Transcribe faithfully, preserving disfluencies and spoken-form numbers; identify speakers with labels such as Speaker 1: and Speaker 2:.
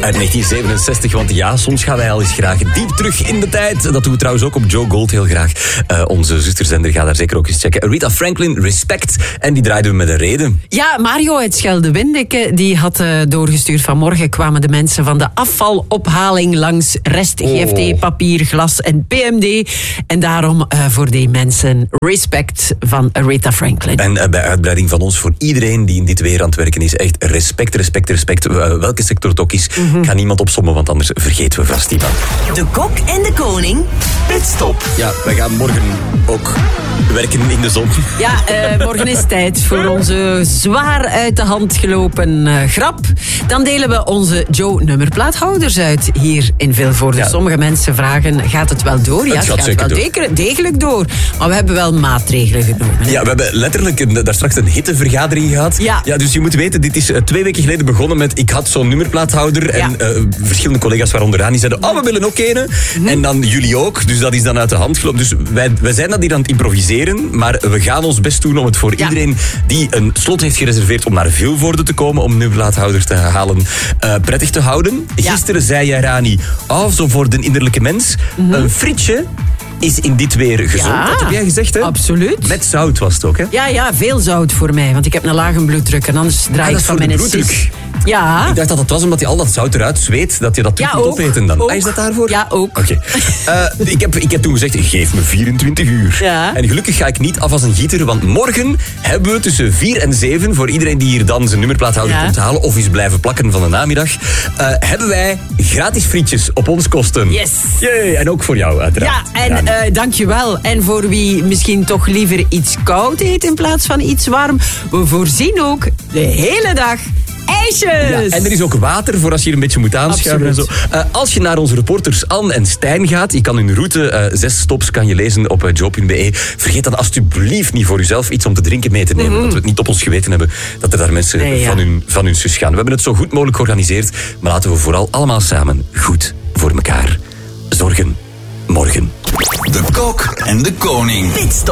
Speaker 1: Uit negentien zevenenzestig, want ja, soms gaan wij al eens graag diep terug in de tijd. Dat doen we trouwens ook op Joe Gold heel graag. Uh, onze zusterzender, ga daar zeker ook eens checken. Aretha Franklin, Respect. En die draaiden we met een reden.
Speaker 2: Ja, Mario uit Schelde-Windeke, die had uh, doorgestuurd. Vanmorgen kwamen de mensen van de afvalophaling langs rest, G F T, oh. papier, glas en P M D. En daarom uh, voor die mensen Respect van Aretha Franklin.
Speaker 1: En uh, bij uitbreiding van ons voor iedereen die in dit weer aan het werken is, echt respect, respect, respect. Uh, welke sector het ook is, mm-hmm. Ik ga niemand opsommen, want anders vergeten we vast iemand.
Speaker 3: De Kok en de Koning. Pitstop.
Speaker 1: Ja, wij gaan morgen ook werken in de zon.
Speaker 2: Ja, uh, morgen is tijd voor onze zwaar uit de hand gelopen uh, grap. Dan delen we onze Joe-nummerplaathouders uit hier in Vilvoorde. Ja. Sommige mensen vragen, gaat het wel door? Ja, het, het gaat, gaat wel degelijk, degelijk door. Maar we hebben wel maatregelen genomen. Hè?
Speaker 1: Ja, we hebben letterlijk een, daar straks een hittevergadering gehad. Ja. Ja, dus je moet weten, dit is uh, twee weken geleden begonnen met ik had zo'n nummerplaathouder. Ja. En uh, verschillende collega's, waaronder Rani, zeiden, oh, we willen ook een. Mm. En dan jullie ook. Dus dat is dan uit de hand gelopen. Dus wij, wij zijn dat hier aan het improviseren. Maar we gaan ons best doen om het voor ja. iedereen die een slot heeft gereserveerd om naar Vilvoorde te komen, om nummerplaathouders te halen, uh, prettig te houden. Ja. Gisteren zei jij, Rani, oh, zo voor de innerlijke mens, mm-hmm. een frietje is in dit weer gezond. Ja, dat heb jij gezegd, hè?
Speaker 2: Absoluut.
Speaker 1: Met zout was het ook, hè?
Speaker 2: Ja, ja, veel zout voor mij, want ik heb een lage bloeddruk en anders draai
Speaker 1: ah,
Speaker 2: ik van mijn
Speaker 1: bloeddruk.
Speaker 2: Ja.
Speaker 1: Ik dacht dat het was omdat je al dat zout eruit zweet, dat je dat terug ja, moet opeten dan. Ah, is dat daarvoor?
Speaker 2: Ja, ook.
Speaker 1: Oké. Okay. Uh, ik, heb, ik heb toen gezegd, geef me vierentwintig uur. Ja. En gelukkig ga ik niet af als een gieter, want morgen hebben we tussen vier en zeven, voor iedereen die hier dan zijn nummerplaathouder ja. komt halen, of is blijven plakken van de namiddag, uh, hebben wij gratis frietjes op ons kosten.
Speaker 2: Yes.
Speaker 1: Yay. En ook voor jou, uiteraard.
Speaker 2: Ja, en uh, dankjewel. En voor wie misschien toch liever iets koud eet in plaats van iets warm, we voorzien ook de hele dag ijsjes. Ja,
Speaker 1: en er is ook water voor als je er een beetje moet aanschuiven en zo. Uh, als je naar onze reporters Anne en Stijn gaat, je kan hun route, uh, zes stops kan je lezen op uh, joe punt be. Vergeet dan alsjeblieft niet voor jezelf iets om te drinken mee te nemen. Mm-hmm. Dat we het niet op ons geweten hebben dat er daar mensen nee, ja. van, hun, van hun zus gaan. We hebben het zo goed mogelijk georganiseerd, maar laten we vooral allemaal samen goed voor elkaar zorgen. Morgen.
Speaker 4: De Kok en de Koning.
Speaker 3: Pitstop.